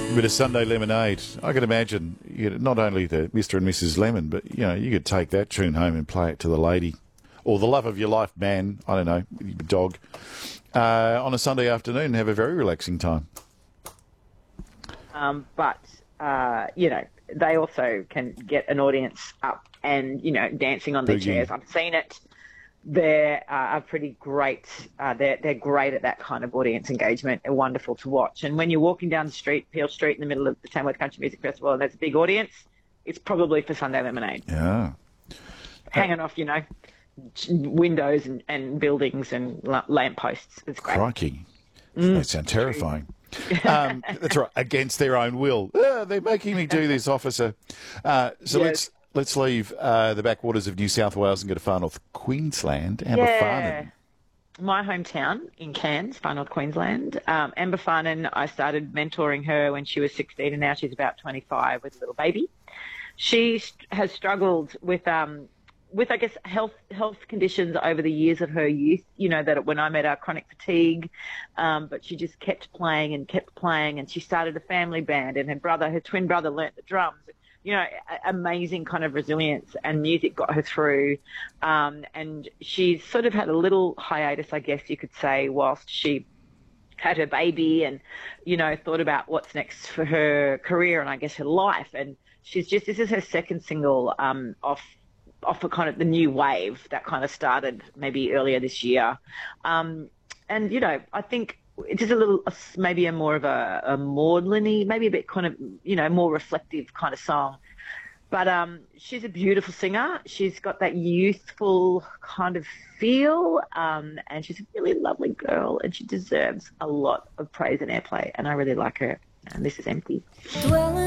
Bit of Sunday Lemonade. I can imagine not only the Mr. and Mrs. Lemon, but you could take that tune home and play it to the lady, or the love of your life man. I don't know, your dog, on a Sunday afternoon and have a very relaxing time. But they also can get an audience up and dancing on their chairs. I've seen it. They are pretty great. They're great at that kind of audience engagement. They're wonderful to watch. And when you're walking down the street, Peel Street, in the middle of the Tamworth Country Music Festival, and there's a big audience, it's probably for Sunday Lemonade. Yeah. Hanging off, windows and buildings and lampposts. It's great. Crikey. They sound terrifying. That's right. Against their own will. They're making me do this, officer. Yes. Let's leave the backwaters of New South Wales and go to far north Queensland. Amber Farnan. My hometown in Cairns, far north Queensland. Amber Farnan, I started mentoring her when she was 16 and now she's about 25 with a little baby. She has struggled with I guess, health conditions over the years of her youth, that when I met her, chronic fatigue, but she just kept playing, and she started a family band, and her twin brother learnt the drums. Amazing kind of resilience, and music got her through. And she's sort of had a little hiatus, I guess you could say, whilst she had her baby and, thought about what's next for her career and I guess her life. And this is her second single off a kind of the new wave that kind of started maybe earlier this year. I think it's just maybe a more of a maudlin-y, maybe a bit kind of, more reflective kind of song. But she's a beautiful singer. She's got that youthful kind of feel, and she's a really lovely girl, and she deserves a lot of praise and airplay, and I really like her. And this is Empty.